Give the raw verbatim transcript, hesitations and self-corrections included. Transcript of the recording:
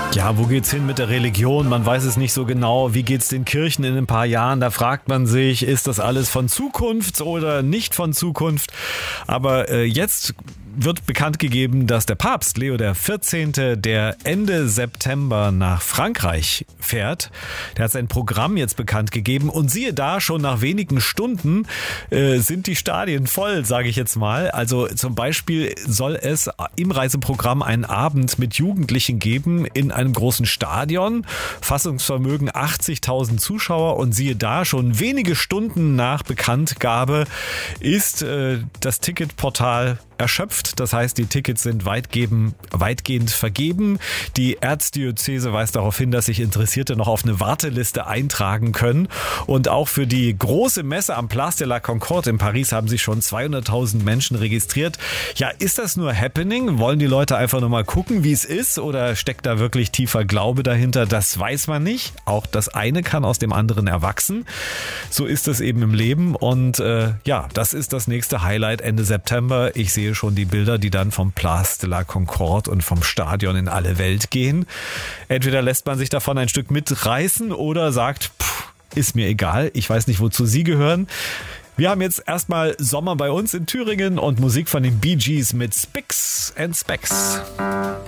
Ja, wo geht's hin mit der Religion? Man weiß es nicht so genau. Wie geht's den Kirchen in ein paar Jahren? Da fragt man sich, ist das alles von Zukunft oder nicht von Zukunft? Aber äh, jetzt wird bekannt gegeben, dass der Papst Leo der vierzehnte. der Ende September nach Frankreich fährt. Der hat sein Programm jetzt bekannt gegeben und siehe da, schon nach wenigen Stunden äh, sind die Stadien voll, sage ich jetzt mal. Also zum Beispiel soll es im Reiseprogramm einen Abend mit Jugendlichen geben in einem großen Stadion. Fassungsvermögen achtzigtausend Zuschauer und siehe da, schon wenige Stunden nach Bekanntgabe ist äh, das Ticketportal erschöpft. Das heißt, die Tickets sind weitgehend, weitgehend vergeben. Die Erzdiözese weist darauf hin, dass sich Interessierte noch auf eine Warteliste eintragen können. Und auch für die große Messe am Place de la Concorde in Paris haben sich schon zweihunderttausend Menschen registriert. Ja, ist das nur Happening? Wollen die Leute einfach nur mal gucken, wie es ist? Oder steckt da wirklich tiefer Glaube dahinter? Das weiß man nicht. Auch das eine kann aus dem anderen erwachsen. So ist es eben im Leben. Und äh, ja, das ist das nächste Highlight Ende September. Ich sehe schon die Bilder, die dann vom Place de la Concorde und vom Stadion in alle Welt gehen. Entweder lässt man sich davon ein Stück mitreißen oder sagt, pff, ist mir egal, ich weiß nicht, wozu Sie gehören. Wir haben jetzt erstmal Sommer bei uns in Thüringen und Musik von den Bee Gees mit Spicks and Specks.